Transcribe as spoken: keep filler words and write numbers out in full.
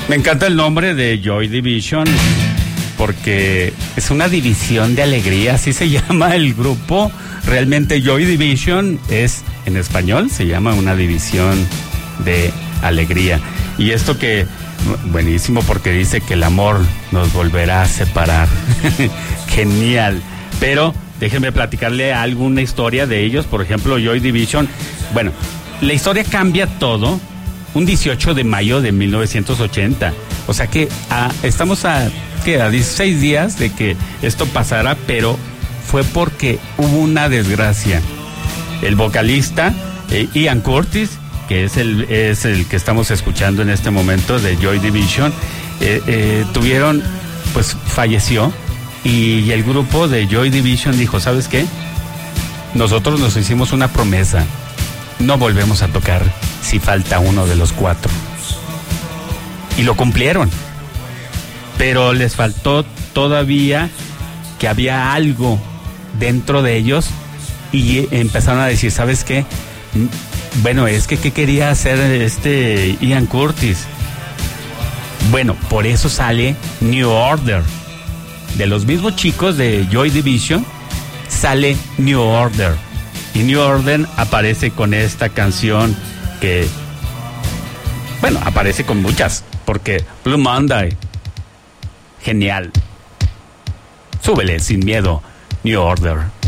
Me encanta el nombre de Joy Division porque es una división de alegría, así se llama el grupo. Realmente Joy Division es, en español, se llama una división de alegría. Y esto que, buenísimo, porque dice que el amor nos volverá a separar. Genial. Pero déjenme platicarle alguna historia de ellos. Por ejemplo, Joy Division. Bueno, la historia cambia todo un dieciocho de mayo de mil novecientos ochenta. O sea que a, estamos a, ¿qué? a dieciséis días de que esto pasara, pero fue porque hubo una desgracia. El vocalista eh, Ian Curtis, que es el, es el que estamos escuchando en este momento de Joy Division, eh, eh, tuvieron, pues falleció, y el grupo de Joy Division dijo, ¿sabes qué? Nosotros nos hicimos una promesa, no volvemos a tocar si falta uno de los cuatro. Y lo cumplieron. Pero les faltó todavía que había algo dentro de ellos y empezaron a decir, ¿sabes qué? Bueno, es que ¿qué quería hacer este Ian Curtis? Bueno, por eso sale New Order. De los mismos chicos de Joy Division sale New Order. Y New Order aparece con esta canción que, bueno, aparece con muchas, porque Blue Monday, genial. Súbele sin miedo, New Order.